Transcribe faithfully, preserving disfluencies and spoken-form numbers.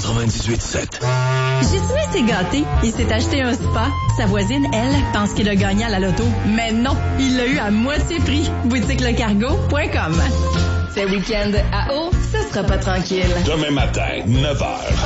quatre-vingt-dix-huit sept. J'ai-tu été gâté? Il s'est acheté un spa. Sa voisine, elle, pense qu'il a gagné à la loto. Mais non, il l'a eu à moitié prix. boutique le cargo point com. Ce week-end à eau, ça sera pas tranquille. Demain matin, neuf heures.